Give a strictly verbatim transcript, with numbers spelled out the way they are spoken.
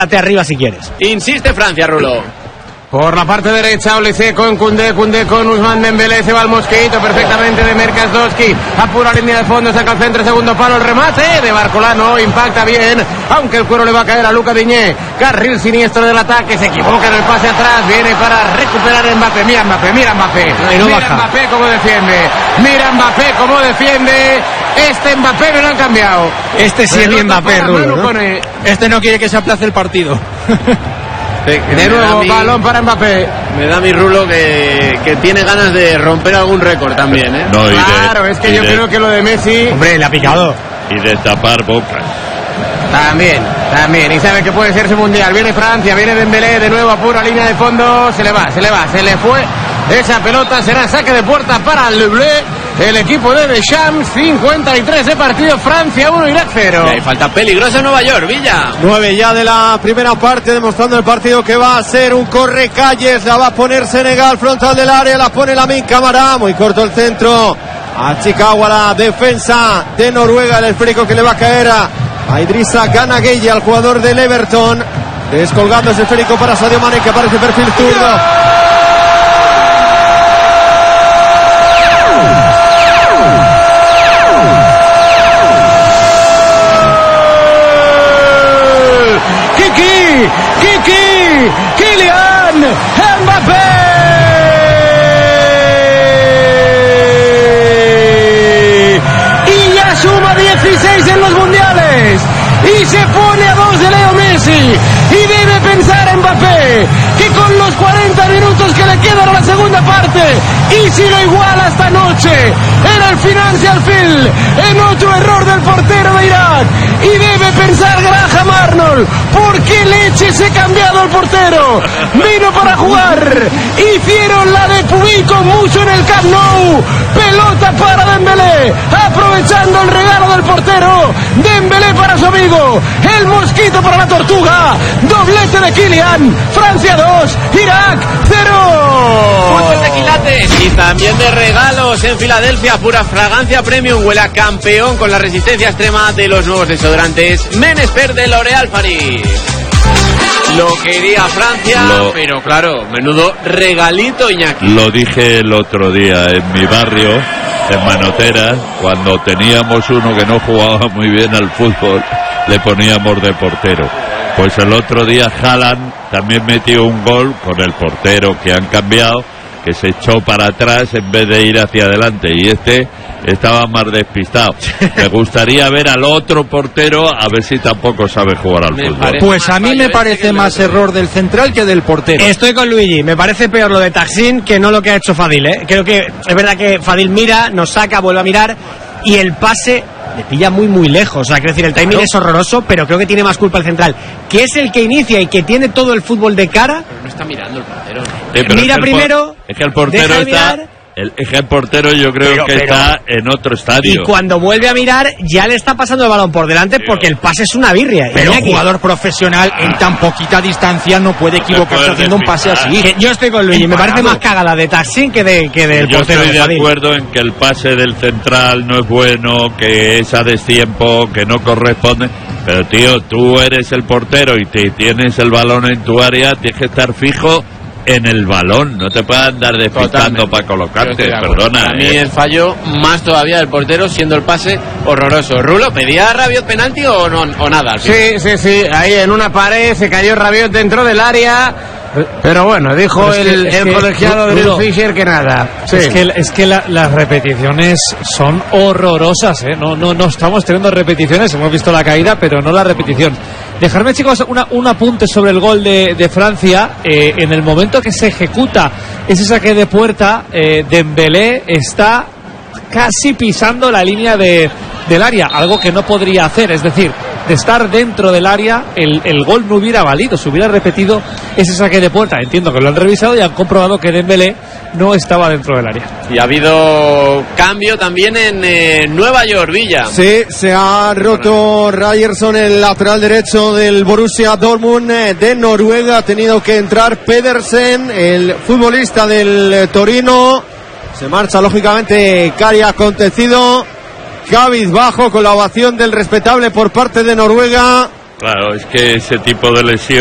arriba si quieres. Insiste Francia, Rulo. Por la parte derecha, Olise con Koundé, Koundé con Ousmane Dembélé, se va el Mosquito perfectamente de Mercasdowski, apura línea de fondo, saca el centro, segundo palo, el remate de Barcolano, impacta bien, aunque el cuero le va a caer a Luca Digne, carril siniestro del ataque, se equivoca en el pase atrás, viene para recuperar Mbappé, mira Mbappé, mira Mbappé, no mira baja. Mbappé cómo defiende, mira Mbappé cómo defiende, este Mbappé me lo han cambiado. Este sí es mi Mbappé, Rulo, ¿no? Pone... Este no quiere que se aplace el partido. Sí, de nuevo, mi, balón para Mbappé. Me da mi Rulo que, que tiene ganas de romper algún récord también, ¿eh? No, y claro, de, es que yo de, creo que lo de Messi... Hombre, le ha picado. Y de tapar bocas. También, también. Y sabe que puede ser su mundial. Viene Francia, viene Dembélé, de nuevo a pura línea de fondo. Se le va, se le va, se le fue. Esa pelota será saque de puerta para Le Bleu. El equipo de Deschamps, cincuenta y tres de partido, Francia uno, Irak cero. Y falta peligrosa en Nueva York, Villa. nueve ya de la primera parte, demostrando el partido que va a ser un correcalles. La va a poner Senegal, frontal del área, la pone Lamine Camara, muy corto el centro. A Chicago, la defensa de Noruega, el esférico que le va a caer a, a Idrissa Gana Gueye, al jugador del Everton. Descolgando ese esférico para Sadio Mané, que aparece perfil zurdo. Kiki, Kylian Mbappé. Y ya suma dieciséis en los mundiales. Y se pone a dos de Leo Messi. Y debe pensar Mbappé que con los cuarenta minutos que le quedan a la segunda parte, y si lo iguala esta noche en el Financial Field, en otro error del portero de Irak, y debe pensar Graham Arnold, ¿por qué leche se ha cambiado el portero? Vino para jugar, hicieron la de Puy con mucho en el Camp Nou, pelota para Dembélé, aprovechando el regalo del portero, Dembélé para su amigo, el Mosquito para la Tortuga, doblete de Kylian, Francia dos, Irak cero. Fútbol de quilates y también de regalos en Filadelfia, pura fragancia premium, huele a campeón con la resistencia extrema de los nuevos desodorantes Men Expert de L'Oréal Paris. Lo quería Francia, lo, pero claro, menudo regalito, Iñaki. Lo dije el otro día en mi barrio, en Manoteras, cuando teníamos uno que no jugaba muy bien al fútbol, le poníamos de portero. Pues el otro día Haaland también metió un gol con el portero que han cambiado, que se echó para atrás en vez de ir hacia adelante, y este estaba más despistado. Me gustaría ver al otro portero a ver si tampoco sabe jugar al fútbol. Pues a mí me parece más error del central que del portero. Estoy con Luigi, me parece peor lo de Taksin que no lo que ha hecho Fadil, ¿eh? Creo que es verdad que Fadil mira, nos saca, vuelve a mirar, y el pase le pilla muy muy lejos. O sea, quiero decir, el timing claro. es horroroso, pero creo que tiene más culpa el central, que es el que inicia y que tiene todo el fútbol de cara. Pero no está mirando el portero. Sí, mira es primero, es que el portero está mirar, el, es que el portero yo creo pero, que pero, está en otro estadio. Y cuando vuelve a mirar ya le está pasando el balón por delante, pero, porque el pase es una birria. Pero un jugador profesional en tan poquita distancia no puede equivocarse haciendo un pase así. Que yo estoy con Luigi, me parece más cagada de Taksin que, de, que del yo portero. Yo estoy de, de acuerdo en que el pase del central no es bueno, que es a destiempo, que no corresponde. Pero tío, tú eres el portero y te tienes el balón en tu área, tienes que estar fijo en el balón, no te puedes andar despistando para colocarte, de perdona. A mí eh. el fallo más todavía del portero, siendo el pase horroroso. Rulo, ¿pedía Rabiot penalti o, no, o nada? Sí, sí, sí, ahí en una pared se cayó Rabiot dentro del área, pero bueno, dijo pero el, que, el que, colegiado de Bill Fisher que nada. Sí. Es que, es que la, las repeticiones son horrorosas, ¿eh? No, no, no estamos teniendo repeticiones, hemos visto la caída, pero no la repetición. Dejarme, chicos, una, un apunte sobre el gol de, de Francia. Eh, en el momento que se ejecuta ese saque de puerta, eh, Dembélé está casi pisando la línea de, del área, algo que no podría hacer, es decir, de estar dentro del área, el, el gol no hubiera valido, se hubiera repetido ese saque de puerta. Entiendo que lo han revisado y han comprobado que Dembélé no estaba dentro del área. Y ha habido cambio también en eh, Nueva York, Villa. Sí, se ha roto Ryerson, el lateral derecho del Borussia Dortmund eh, de Noruega. Ha tenido que entrar Pedersen, el futbolista del eh, Torino. Se marcha lógicamente Kari Acontecido, cabizbajo con la ovación del respetable por parte de Noruega. Claro, es que ese tipo de lesión